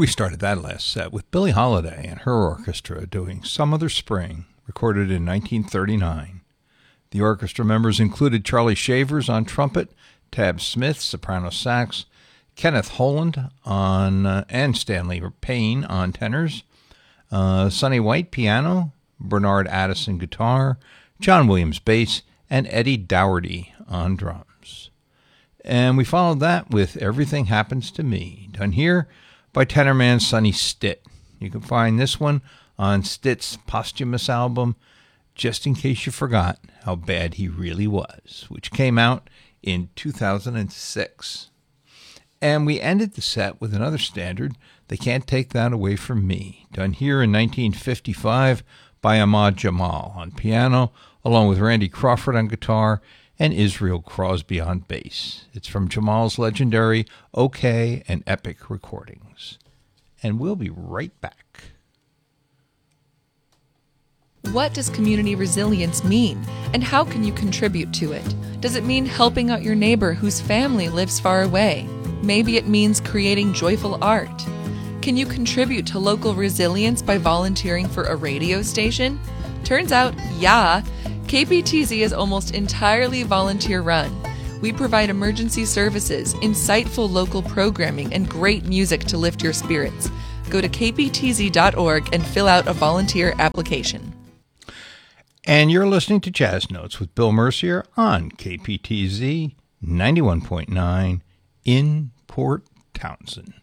We started that last set with Billie Holiday and her orchestra doing Some Other Spring, recorded in 1939. The orchestra members included Charlie Shavers on trumpet, Tab Smith, soprano sax, Kenneth Holland and Stanley Payne on tenors, Sonny White piano, Bernard Addison guitar, John Williams bass, and Eddie Dougherty on drums. And we followed that with Everything Happens to Me, done here by tenorman Sonny Stitt. You can find this one on Stitt's posthumous album, Just in Case You Forgot How Bad He Really Was, which came out in 2006. And we ended the set with another standard, They Can't Take That Away From Me, done here in 1955 by Ahmad Jamal on piano, along with Randy Crawford on guitar and Israel Crosby on bass. It's from Jamal's legendary OK and Epic recordings. And we'll be right back. What does community resilience mean, and how can you contribute to it? Does it mean helping out your neighbor whose family lives far away? Maybe it means creating joyful art. Can you contribute to local resilience by volunteering for a radio station? Turns out, yeah, KPTZ is almost entirely volunteer-run. We provide emergency services, insightful local programming, and great music to lift your spirits. Go to kptz.org and fill out a volunteer application. And you're listening to Jazz Notes with Bill Mercier on KPTZ 91.9 in Port Townsend.